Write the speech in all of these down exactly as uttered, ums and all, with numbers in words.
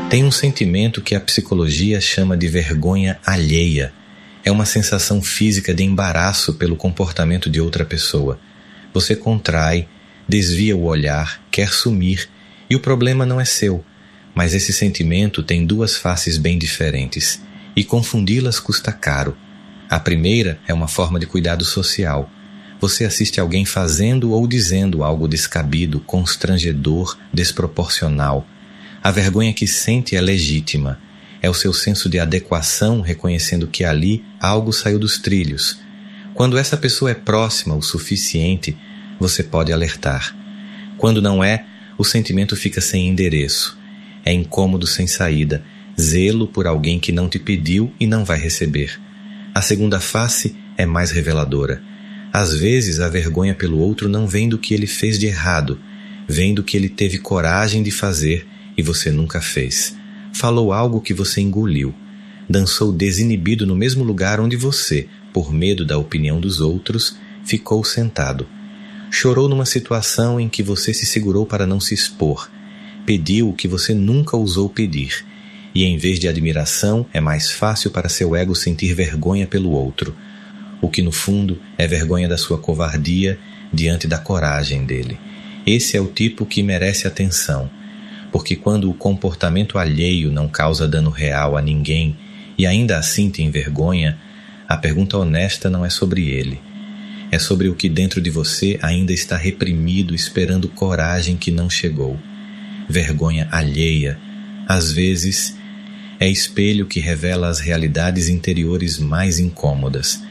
Tem um sentimento que a psicologia chama de vergonha alheia. É uma sensação física de embaraço pelo comportamento de outra pessoa. Você contrai, desvia o olhar, quer sumir, e o problema não é seu. Mas esse sentimento tem duas faces bem diferentes, e confundi-las custa caro. A primeira é uma forma de cuidado social. Você assiste alguém fazendo ou dizendo algo descabido, constrangedor, desproporcional. A vergonha que sente é legítima. É o seu senso de adequação reconhecendo que ali algo saiu dos trilhos. Quando essa pessoa é próxima o suficiente, você pode alertar. Quando não é, o sentimento fica sem endereço. É incômodo sem saída, zelo por alguém que não te pediu e não vai receber. A segunda face é mais reveladora. Às vezes, a vergonha pelo outro não vem do que ele fez de errado, vem do que ele teve coragem de fazer e você nunca fez. Falou algo que você engoliu. Dançou desinibido no mesmo lugar onde você, por medo da opinião dos outros, ficou sentado. Chorou numa situação em que você se segurou para não se expor. Pediu o que você nunca ousou pedir. E em vez de admiração, é mais fácil para seu ego sentir vergonha pelo outro. O que no fundo é vergonha da sua covardia diante da coragem dele. Esse é o tipo que merece atenção, porque quando o comportamento alheio não causa dano real a ninguém e ainda assim te envergonha, a pergunta honesta não é sobre ele. É sobre o que dentro de você ainda está reprimido, esperando coragem que não chegou. Vergonha alheia, às vezes, é espelho que revela as realidades interiores mais incômodas.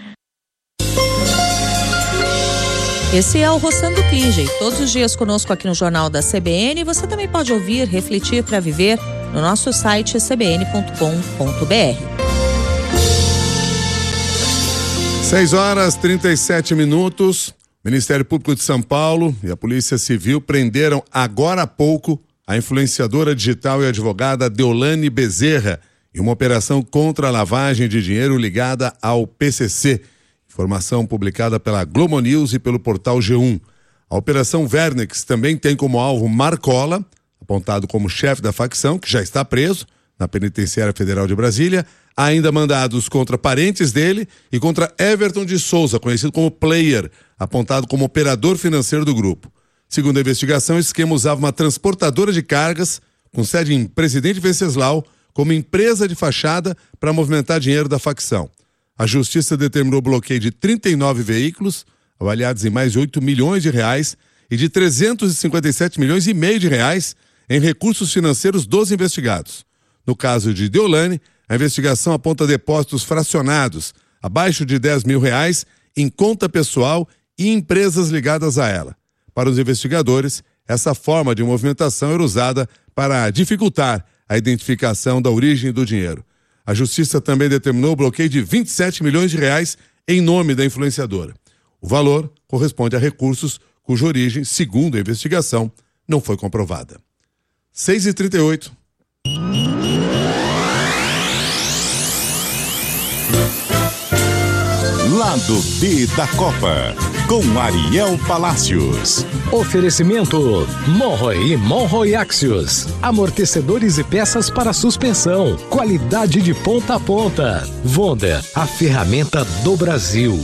Esse é o Roçando Cringe. Todos os dias conosco aqui no Jornal da C B N. Você também pode ouvir, refletir para viver no nosso site c b n ponto com ponto b r. seis horas e trinta e sete minutos. O Ministério Público de São Paulo e a Polícia Civil prenderam agora há pouco a influenciadora digital e advogada Deolane Bezerra em uma operação contra a lavagem de dinheiro ligada ao P C C. Informação publicada pela Globo News e pelo portal G um. A Operação Vernex também tem como alvo Marcola, apontado como chefe da facção, que já está preso na Penitenciária Federal de Brasília, há ainda mandados contra parentes dele e contra Everton de Souza, conhecido como Player, apontado como operador financeiro do grupo. Segundo a investigação, o esquema usava uma transportadora de cargas, com sede em Presidente Venceslau, como empresa de fachada para movimentar dinheiro da facção. A Justiça determinou o bloqueio de trinta e nove veículos, avaliados em mais de oito milhões de reais, e de trezentos e cinquenta e sete milhões e meio de reais em recursos financeiros dos investigados. No caso de Deolane, a investigação aponta depósitos fracionados, abaixo de dez mil reais, em conta pessoal e empresas ligadas a ela. Para os investigadores, essa forma de movimentação era usada para dificultar a identificação da origem do dinheiro. A Justiça também determinou o bloqueio de vinte e sete milhões de reais em nome da influenciadora. O valor corresponde a recursos cuja origem, segundo a investigação, não foi comprovada. seis e trinta e oito. Lado B da Copa, com Ariel Palacios. Oferecimento Monroe e Monroe Axios. Amortecedores e peças para suspensão. Qualidade de ponta a ponta. Wonder, a ferramenta do Brasil.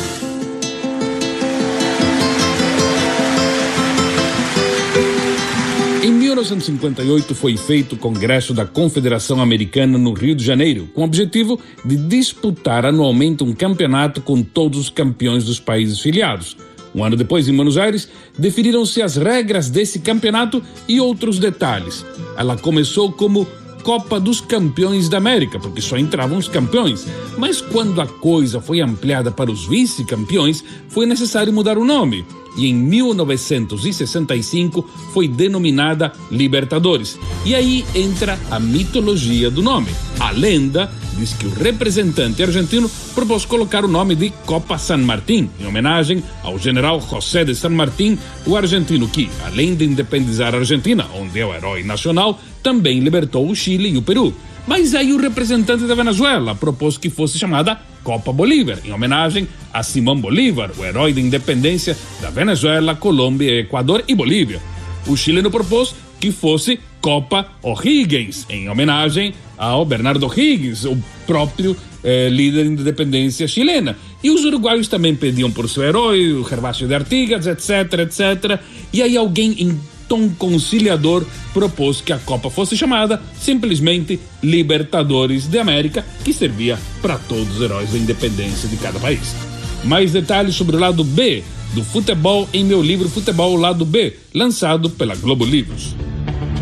Em mil novecentos e cinquenta e oito foi feito o Congresso da Confederação Americana no Rio de Janeiro, com o objetivo de disputar anualmente um campeonato com todos os campeões dos países filiados. Um ano depois, em Buenos Aires, definiram-se as regras desse campeonato e outros detalhes. Ela começou como Copa dos Campeões da América, porque só entravam os campeões. Mas quando a coisa foi ampliada para os vice-campeões, foi necessário mudar o nome. E em mil novecentos e sessenta e cinco foi denominada Libertadores. E aí entra a mitologia do nome. A lenda diz que o representante argentino propôs colocar o nome de Copa San Martín, em homenagem ao general José de San Martín, o argentino que, além de independizar a Argentina, onde é o herói nacional, também libertou o Chile e o Peru. Mas aí o representante da Venezuela propôs que fosse chamada Copa Bolívar, em homenagem a Simón Bolívar, o herói da independência da Venezuela, Colômbia, Equador e Bolívia. O chileno propôs que fosse Copa O'Higgins, em homenagem ao Bernardo Higgins, o próprio eh, líder da independência chilena. E os uruguaios também pediam por seu herói, o Gervásio de Artigas, etc, etcétera. E aí alguém em tom conciliador propôs que a Copa fosse chamada simplesmente Libertadores de América, que servia para todos os heróis da independência de cada país. Mais detalhes sobre o lado B do futebol em meu livro Futebol Lado B, lançado pela Globo Livros.